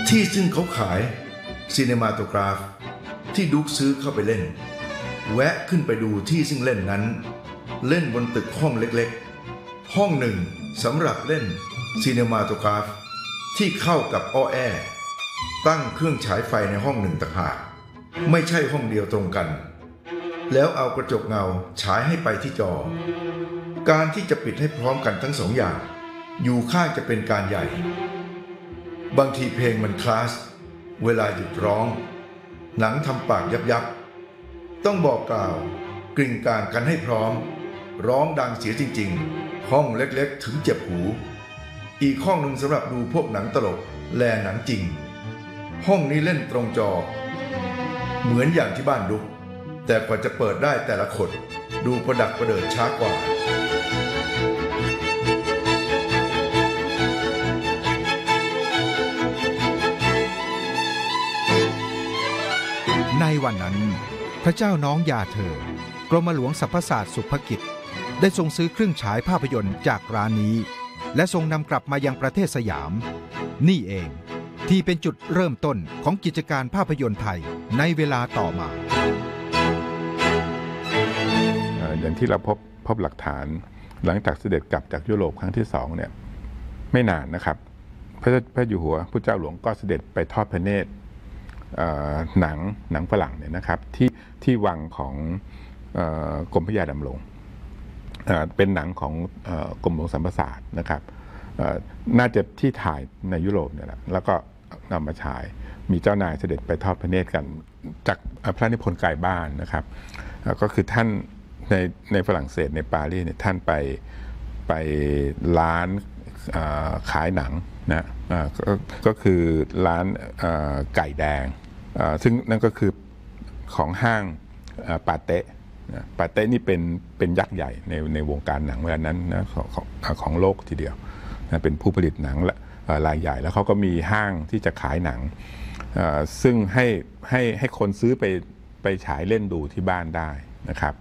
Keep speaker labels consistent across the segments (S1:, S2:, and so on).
S1: ที่ซึ่งเขาขายซีเนมาโตกราฟที่ดุ๊กซื้อเข้าไปเล่นแวะขึ้นไปดูที่ซึ่งเล่นนั้นเล่นบนตึกห้องเล็กๆห้องหนึ่งสำหรับเล่นซีเนมาโตกราฟที่เข้ากับอ้อแอตั้งเครื่องฉายไฟในห้องหนึ่งต่างหากไม่ใช่ห้องเดียวตรงกันแล้วเอากระจกเงาฉายให้ไปที่จอการที่จะปิดให้พร้อมกันทั้งสองอย่างอยู่ข้างจะเป็นการใหญ่บางทีเพลงมันคลาสเวลาหยุดร้องหนังทำปากยับต้องบอกกล่าวกริ่งกลางกันให้พร้อมร้องดังเสียจริงๆห้องเล็กๆถึงเจ็บหูอีกห้องหนึ่งสำหรับดูพวกหนังตลกแลหนังจริงห้องนี้เล่นตรงจอเหมือนอย่างที่บ้านดุ๊กแต่กว่าจะเปิดได้แต่ละคนดูประดักประเดิดช้ากว่า
S2: ในวันนั้นพระเจ้าน้องยาเธอกรมหลวงสรรพศาสตร์สุภกิจได้ทรงซื้อเครื่องฉายภาพยนตร์จากร้านนี้และทรงนำกลับมายังประเทศสยามนี่เองที่เป็นจุดเริ่มต้นของกิจการภาพยนตร์ไทยในเวลาต่อมา
S3: อย่างที่เราพบหลักฐานหลังจากเสด็จกลับจากยุโรปครั้งที่2เนี่ยไม่นานนะครับพระอยู่หัวพุทธเจ้าหลวงก็เสด็จไปทอดพระเนตรหนังฝรั่งเนี่ยนะครับที่วังของกรมพระยาดำรงเป็นหนังของกรมหลวงสรรพศาสตร์นะครับน่าจะที่ถ่ายในยุโรปเนี่ยแหละแล้วก็นำมาฉายมีเจ้านายเสด็จไปทอดพระเนตรกันจากพระนิพนธ์ไกลบ้านนะครับก็คือท่านในฝรั่งเศสในปารีสเนี่ยท่านไปร้านขายหนังนะก็คือร้านไก่แดงซึ่งนั่นก็คือของห้างปาเต้ปาเต้นี่เป็นยักษ์ใหญ่ในวงการหนังเวลานั้นนะของโลกทีเดียวนะเป็นผู้ผลิตหนังรายใหญ่แล้วเขาก็มีห้างที่จะขายหนังซึ่งให้คนซื้อไปฉายเล่นดูที่บ้านได้นะครับ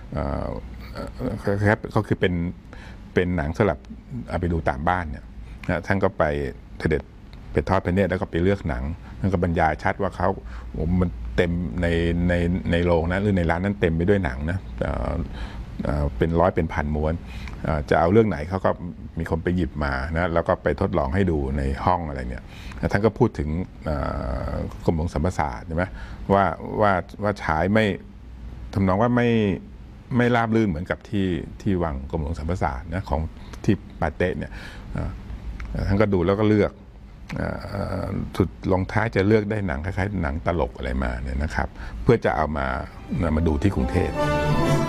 S3: ก็คือเป็นหนังสำหรับเอาไปดูตามบ้านเนี่ยท่านก็ไปเสด็จไปทอดพระเนตรแล้วก็ไปเลือกหนังท่านก็บรรยายชัดว่ามันเต็มในโรงนะหรือในร้านนั้นเต็มไปด้วยหนังนะเป็นร้อยเป็นพันม้วนจะเอาเรื่องไหนเขาก็มีคนไปหยิบมานะแล้วก็ไปทดลองให้ดูในห้องอะไรเนี่ยท่านก็พูดถึงกรมหลวงสรรพศาสตร์ใช่ไหมว่าฉายไม่ทำนองว่าไม่ราบรื่นเหมือนกับที่วังกรมหลวงสรรพศาสตร์นะของที่ปาเต้เนี่ยท่านก็ดูแล้วก็เลือกสุดลงท้ายจะเลือกได้หนังคล้ายๆหนังตลกอะไรมาเนี่ยนะครับเพื่อจะเอามาดูที่กรุงเทพ